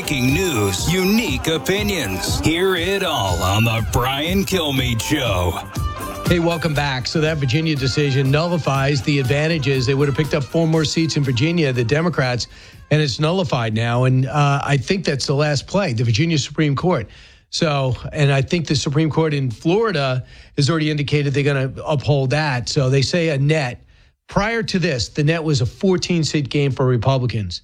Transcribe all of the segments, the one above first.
breaking news, unique opinions. Hear it all on the Brian Kilmeade Show. Hey, welcome back. So that Virginia decision nullifies the advantages. They would have picked up 4 more seats in Virginia, the Democrats, and it's nullified now. And I think that's the last play, the Virginia Supreme Court. So, and I think the Supreme Court in Florida has already indicated they're going to uphold that. So they say a net. Prior to this, the net was a 14-seat game for Republicans.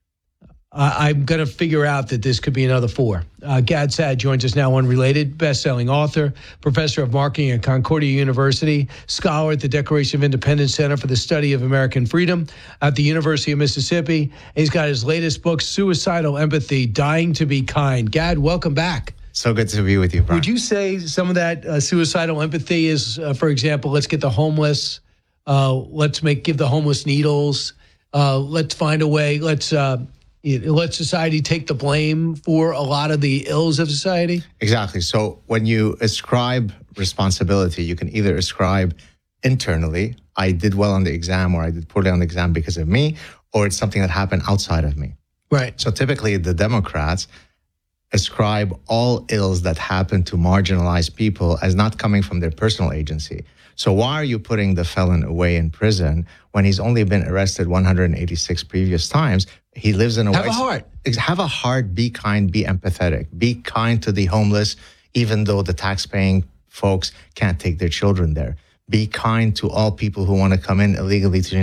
I'm going to figure out that this could be another 4. Gad Saad joins us now, unrelated, best-selling author, professor of marketing at Concordia University, scholar at the Declaration of Independence Center for the Study of American Freedom at the University of Mississippi. And he's got his latest book, Suicidal Empathy, Dying to Be Kind. Gad, welcome back. So good to be with you, Brian. Would you say some of that suicidal empathy is, for example, let's get the homeless, let's give the homeless needles, let's find a way, let society take the blame for a lot of the ills of society? Exactly. So when you ascribe responsibility, you can either ascribe internally, I did well on the exam or I did poorly on the exam because of me, or it's something that happened outside of me. Right. So typically the Democrats ascribe all ills that happen to marginalized people as not coming from their personal agency. So why are you putting the felon away in prison when he's only been arrested 186 previous times? He lives in a Have a heart. Have a heart, be kind, be empathetic. Be kind to the homeless, even though the tax-paying folks can't take their children there. Be kind to all people who want to come in illegally to the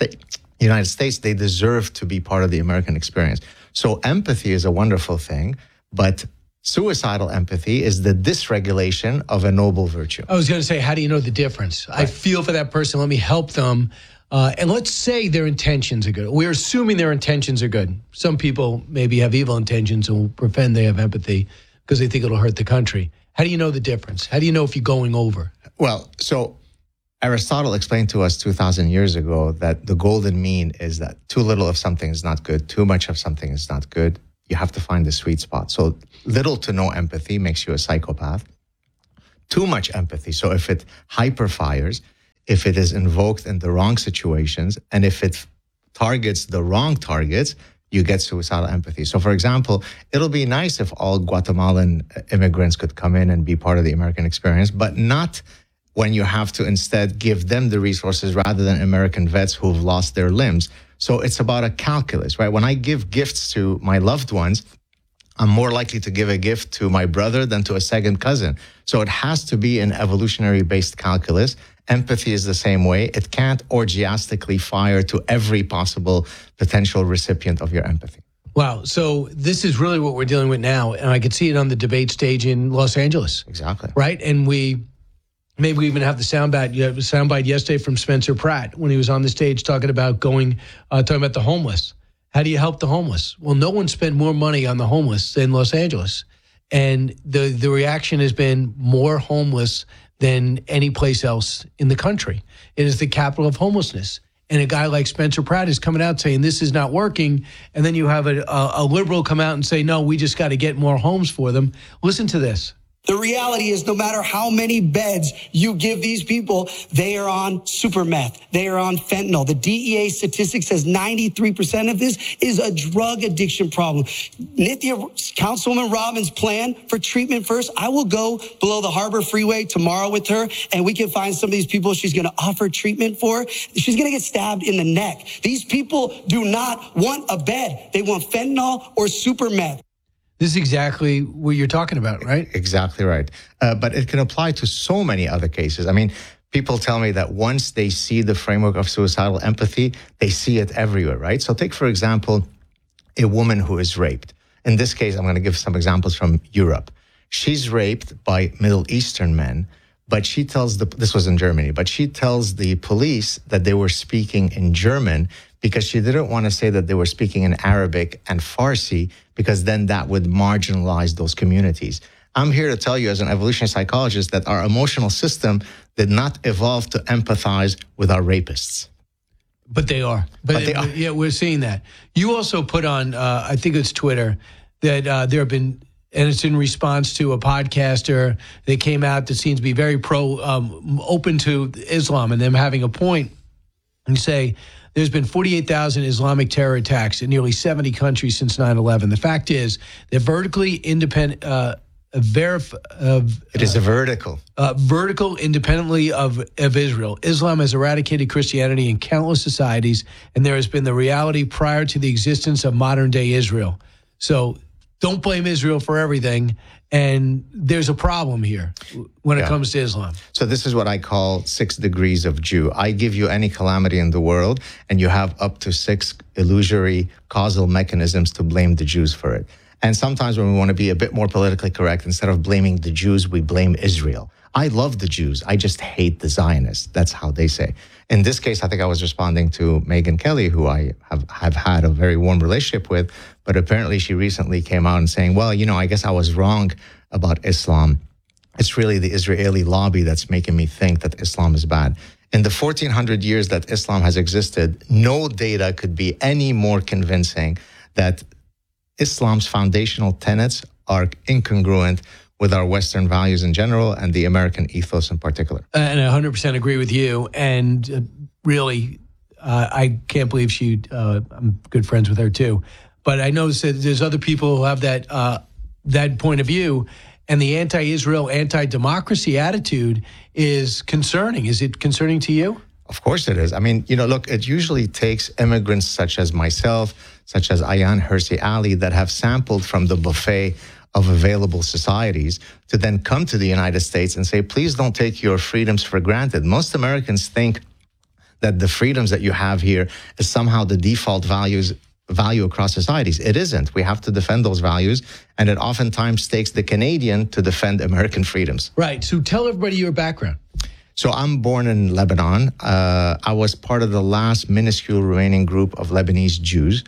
United States. They deserve to be part of the American experience. So empathy is a wonderful thing, but suicidal empathy is the dysregulation of a noble virtue. I was going to say, how do you know the difference? Right. I feel for that person. Let me help them. And let's say their intentions are good. We're assuming their intentions are good. Some people maybe have evil intentions and will pretend they have empathy because they think it'll hurt the country. How do you know the difference? How do you know if you're going over? Well, so Aristotle explained to us 2,000 years ago that the golden mean is that too little of something is not good, too much of something is not good. You have to find the sweet spot. So little to no empathy makes you a psychopath. Too much empathy. So if it hyperfires, if it is invoked in the wrong situations, and if it targets the wrong targets, you get suicidal empathy. So for example, it'll be nice if all Guatemalan immigrants could come in and be part of the American experience, but not when you have to instead give them the resources rather than American vets who've lost their limbs. So it's about a calculus, right? When I give gifts to my loved ones, I'm more likely to give a gift to my brother than to a second cousin. So it has to be an evolutionary-based calculus. Empathy is the same way. It can't orgiastically fire to every possible potential recipient of your empathy. Wow. So this is really what we're dealing with now. And I could see it on the debate stage in Los Angeles. Exactly. Right? And maybe we even have the soundbite yesterday from Spencer Pratt when he was on the stage talking about talking about the homeless. How do you help the homeless? Well, no one spent more money on the homeless than Los Angeles. And the reaction has been more homeless than any place else in the country. It is the capital of homelessness. And a guy like Spencer Pratt is coming out saying this is not working. And then you have a liberal come out and say, no, we just got to get more homes for them. Listen to this. The reality is no matter how many beds you give these people, they are on super meth. They are on fentanyl. The DEA statistic says 93% of this is a drug addiction problem. Nithya, Councilwoman Robbins' plan for treatment first. I will go below the Harbor Freeway tomorrow with her and we can find some of these people she's going to offer treatment for. She's going to get stabbed in the neck. These people do not want a bed. They want fentanyl or super meth. This is exactly what you're talking about, right? Exactly right. But it can apply to so many other cases. I mean, people tell me that once they see the framework of suicidal empathy, they see it everywhere, right? So take, for example, a woman who is raped. In this case, I'm going to give some examples from Europe. She's raped by Middle Eastern men, but she tells this was in Germany, but she tells the police that they were speaking in German because she didn't want to say that they were speaking in Arabic and Farsi, because then that would marginalize those communities. I'm here to tell you as an evolutionary psychologist that our emotional system did not evolve to empathize with our rapists. But they are. But they are. Yeah, we're seeing that. You also put on, I think it's Twitter, that there have been, and it's in response to a podcaster that came out that seems to be very open to Islam and them having a point. And say There's been 48,000 Islamic terror attacks in nearly 70 countries since 9/11. The fact is, they're vertically independent. It is a vertical. Vertical independently of Israel. Islam has eradicated Christianity in countless societies, and there has been the reality prior to the existence of modern-day Israel. So don't blame Israel for everything, and there's a problem here when it comes to Islam. So this is what I call 6 degrees of Jew. I give you any calamity in the world, and you have up to 6 illusory causal mechanisms to blame the Jews for it. And sometimes when we want to be a bit more politically correct, instead of blaming the Jews, we blame Israel. I love the Jews. I just hate the Zionists. That's how they say. In this case, I think I was responding to Megyn Kelly, who I have had a very warm relationship with. But apparently she recently came out and saying, well, I guess I was wrong about Islam. It's really the Israeli lobby that's making me think that Islam is bad. In the 1400 years that Islam has existed, no data could be any more convincing that Islam's foundational tenets are incongruent with our Western values in general and the American ethos in particular. And I 100% agree with you. And really, I can't believe I'm good friends with her too. But I noticed that there's other people who have that point of view. And the anti-Israel, anti-democracy attitude is concerning. Is it concerning to you? Of course it is. I mean, look, it usually takes immigrants such as myself, such as Ayaan Hirsi Ali, that have sampled from the buffet of available societies to then come to the United States and say, please don't take your freedoms for granted. Most Americans think that the freedoms that you have here is somehow the default value across societies. It isn't. We have to defend those values, and it oftentimes takes the Canadian to defend American freedoms. Right. So tell everybody your background. So I'm born in Lebanon. I was part of the last minuscule remaining group of Lebanese Jews.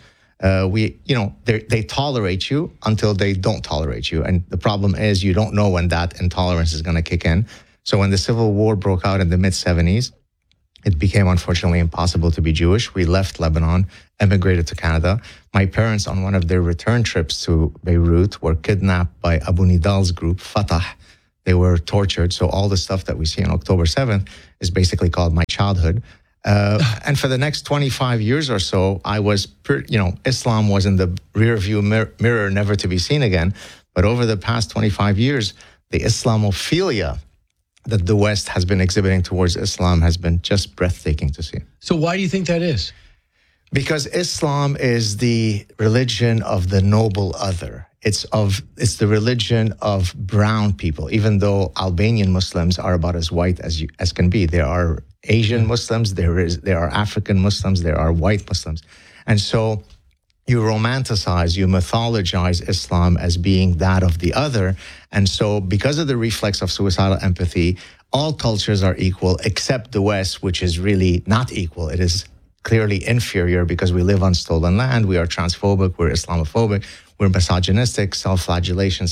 They tolerate you until they don't tolerate you. And the problem is you don't know when that intolerance is going to kick in. So when the Civil War broke out in the mid-70s, it became unfortunately impossible to be Jewish. We left Lebanon, emigrated to Canada. My parents, on one of their return trips to Beirut, were kidnapped by Abu Nidal's group, Fatah. They were tortured. So all the stuff that we see on October 7th is basically called my childhood. And for the next 25 years or so, I was, Islam was in the rearview mirror, never to be seen again. But over the past 25 years, the Islamophilia that the West has been exhibiting towards Islam has been just breathtaking to see. So why do you think that is? Because Islam is the religion of the noble other. It's the religion of brown people, even though Albanian Muslims are about as white as can be. There are Asian Muslims, there are African Muslims, there are white Muslims. And so you romanticize, you mythologize Islam as being that of the other. And so because of the reflex of suicidal empathy, all cultures are equal except the West, which is really not equal. It is clearly inferior because we live on stolen land, we are transphobic, we're Islamophobic, we're misogynistic, self-flagellation.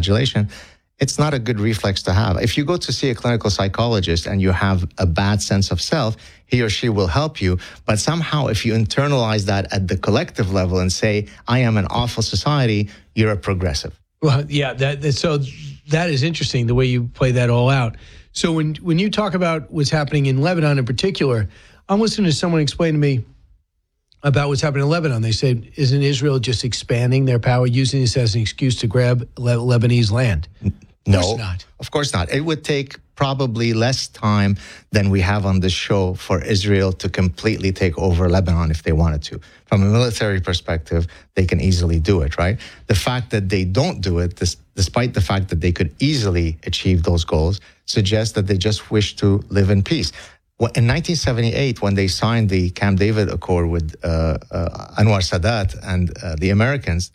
It's not a good reflex to have. If you go to see a clinical psychologist and you have a bad sense of self, he or she will help you. But somehow if you internalize that at the collective level and say, I am an awful society, you're a progressive. Well, yeah, so that is interesting, the way you play that all out. So when you talk about what's happening in Lebanon in particular, I'm listening to someone explain to me about what's happening in Lebanon. They said, isn't Israel just expanding their power, using this as an excuse to grab Lebanese land? No, of course not. It would take probably less time than we have on this show for Israel to completely take over Lebanon if they wanted to. From a military perspective, they can easily do it, right? The fact that they don't do it, despite the fact that they could easily achieve those goals, suggests that they just wish to live in peace. In 1978, when they signed the Camp David Accord with Anwar Sadat and the Americans,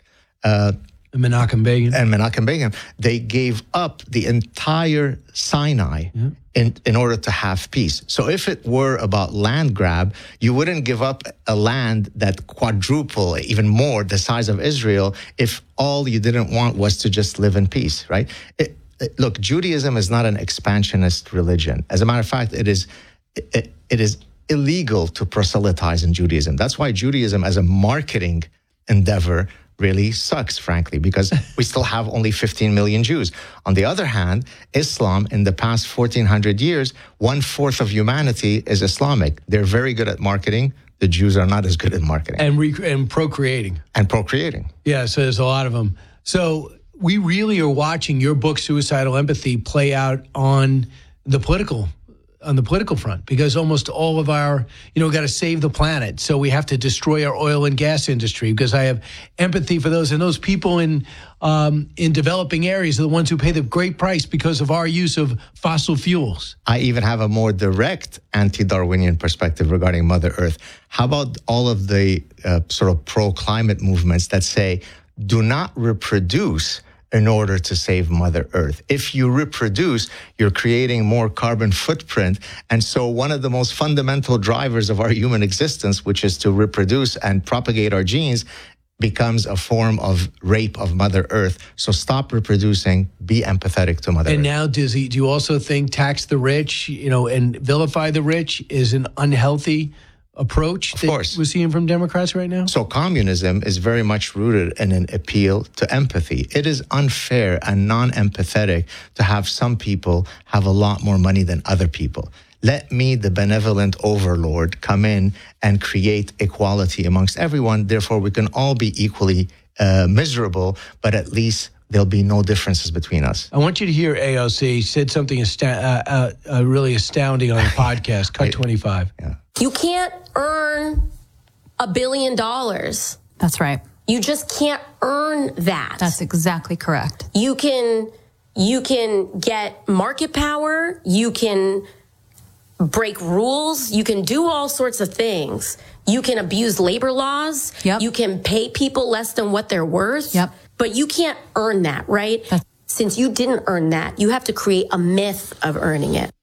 Menachem Begin, they gave up the entire Sinai in order to have peace. So if it were about land grab, you wouldn't give up a land that quadruple, even more, the size of Israel if all you didn't want was to just live in peace, right? Look, Judaism is not an expansionist religion. As a matter of fact, it is illegal to proselytize in Judaism. That's why Judaism as a marketing endeavor really sucks, frankly, because we still have only 15 million Jews. On the other hand, Islam, in the past 1,400 years, 1/4 of humanity is Islamic. They're very good at marketing. The Jews are not as good at marketing. And procreating. And procreating. Yeah, so there's a lot of them. So we really are watching your book, Suicidal Empathy, play out on the political front, because almost all of our, got to save the planet. So we have to destroy our oil and gas industry, because I have empathy for those. And those people in developing areas are the ones who pay the great price because of our use of fossil fuels. I even have a more direct anti-Darwinian perspective regarding Mother Earth. How about all of the sort of pro-climate movements that say, do not reproduce in order to save Mother Earth? If you reproduce, you're creating more carbon footprint. And so one of the most fundamental drivers of our human existence, which is to reproduce and propagate our genes, becomes a form of rape of Mother Earth. So stop reproducing, be empathetic to Mother Earth. And now, do you also think tax the rich, and vilify the rich is an unhealthy approach that we're seeing from Democrats right now? So communism is very much rooted in an appeal to empathy. It is unfair and non-empathetic to have some people have a lot more money than other people. Let me, the benevolent overlord, come in and create equality amongst everyone. Therefore, we can all be equally miserable, but at least there'll be no differences between us. I want you to hear AOC said something really astounding on the podcast, Cut 25. Yeah. You can't earn $1 billion. That's right. You just can't earn that. That's exactly correct. You can get market power. You can break rules. You can do all sorts of things. You can abuse labor laws. Yep. You can pay people less than what they're worth. Yep. But you can't earn that, right? Since you didn't earn that, you have to create a myth of earning it.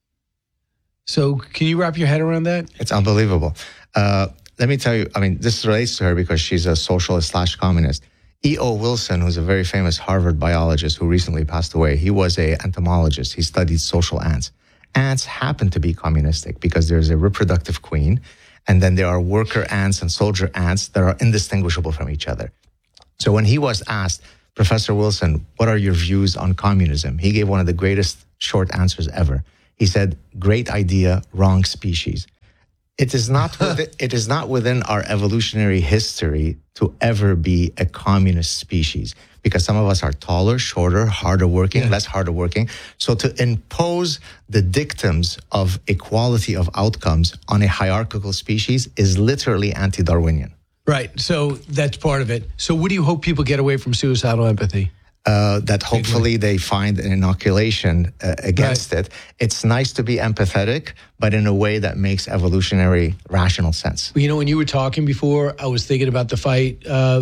So can you wrap your head around that? It's unbelievable. Let me tell you, this relates to her because she's a socialist/communist. E.O. Wilson, who's a very famous Harvard biologist who recently passed away, he was an entomologist. He studied social ants. Ants happen to be communistic because there's a reproductive queen, and then there are worker ants and soldier ants that are indistinguishable from each other. So when he was asked, Professor Wilson, what are your views on communism? He gave one of the greatest short answers ever. He said, great idea, wrong species. It is not within our evolutionary history to ever be a communist species, because some of us are taller, shorter, harder working, less harder working. So to impose the dictums of equality of outcomes on a hierarchical species is literally anti-Darwinian. Right. So that's part of it. So what do you hope people get away from suicidal empathy? That hopefully they find an inoculation against it. It's nice to be empathetic, but in a way that makes evolutionary rational sense. When you were talking before, I was thinking about the fight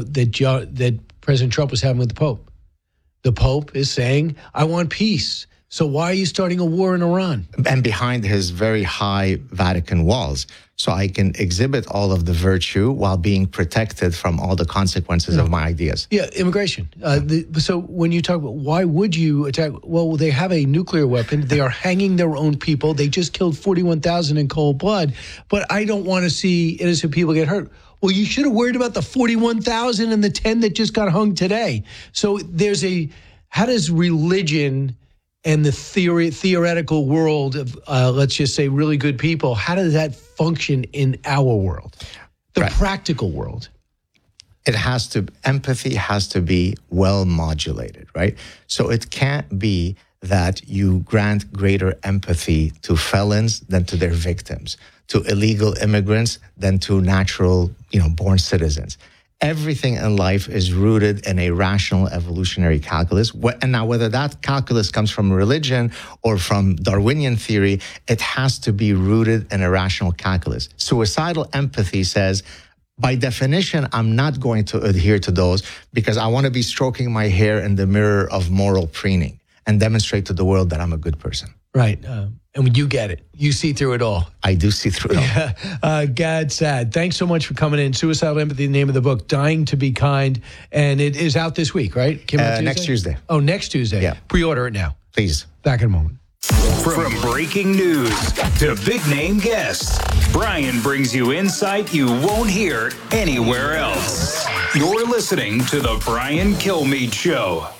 that President Trump was having with the Pope. The Pope is saying, I want peace. So why are you starting a war in Iran? And behind his very high Vatican walls. So I can exhibit all of the virtue while being protected from all the consequences of my ideas. Yeah, immigration. So when you talk about why would you attack? Well, they have a nuclear weapon. They are hanging their own people. They just killed 41,000 in cold blood. But I don't want to see innocent people get hurt. Well, you should have worried about the 41,000 and the 10 that just got hung today. So how does religion and the theoretical world of, let's just say, really good people, how does that function in our world, the practical world? Empathy has to be well modulated, right? So it can't be that you grant greater empathy to felons than to their victims, to illegal immigrants than to natural, born citizens. Everything in life is rooted in a rational evolutionary calculus. And now, whether that calculus comes from religion or from Darwinian theory, it has to be rooted in a rational calculus. Suicidal empathy says, by definition, I'm not going to adhere to those because I want to be stroking my hair in the mirror of moral preening and demonstrate to the world that I'm a good person. Right. And you get it. You see through it all. I do see through it all. Gad Saad, thanks so much for coming in. Suicidal Empathy, the name of the book, Dying to Be Kind. And it is out this week, right? Next Tuesday. Oh, next Tuesday. Yeah. Pre-order it now. Please. Back in a moment. From breaking news to big name guests, Brian brings you insight you won't hear anywhere else. You're listening to The Brian Kilmeade Show.